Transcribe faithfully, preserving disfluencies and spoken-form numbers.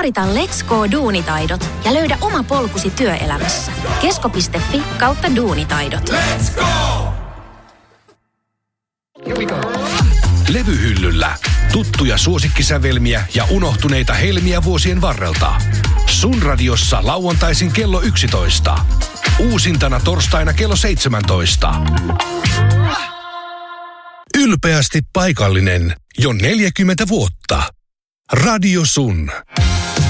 Suorita Let's Go Duunitaidot ja löydä oma polkusi työelämässä. Kesko piste fi kautta duunitaidot. Let's go! Here we go. Levyhyllyllä. Tuttuja suosikkisävelmiä ja unohtuneita helmiä vuosien varrelta. Sun radiossa lauantaisin kello yksitoista. Uusintana torstaina kello seitsemäntoista. Ylpeästi paikallinen jo neljäkymmentä vuotta. Radio Sun.